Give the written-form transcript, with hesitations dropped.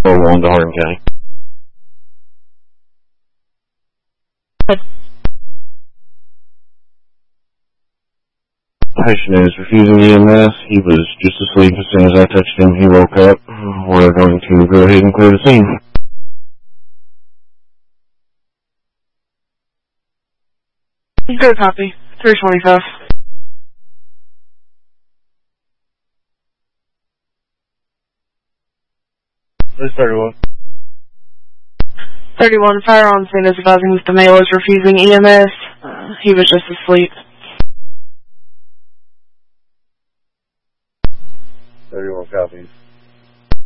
401 to Hardin County. Patient is refusing EMS. He was just asleep. As soon as I touched him, he woke up. We're going to go ahead and clear the scene. Good copy. 325. This 31. 31, fire on scene is advising that the male is refusing EMS. He was just asleep. 31 copies.